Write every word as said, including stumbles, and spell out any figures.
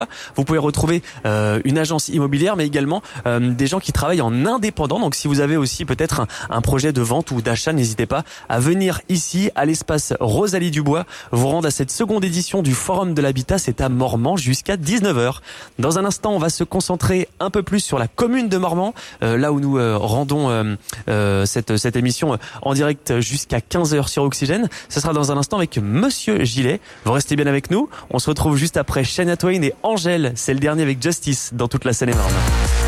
Vous pouvez retrouver euh, une agence immobilière, mais également euh, des gens qui travaillent en indépendant. Donc si vous avez aussi peut-être un, un projet de vente ou d'achat, n'hésitez pas à venir ici à l'espace Rosalie Dubois, vous rendre à cette seconde édition du Forum de l'Habitat. C'est à Mormant jusqu'à dix-neuf heures. Dans un instant, on va se concentrer un peu plus sur la commune de Mormant, euh, là où nous euh, rendons euh, euh, cette, cette émission en direct jusqu'à quinze heures sur Oxygène. Ce sera dans un instant avec Monsieur Gillet. Vous restez bien avec nous. On se retrouve juste après Shania Twain et Angèle. C'est le dernier avec Justice dans toute la Seine-et-Marne.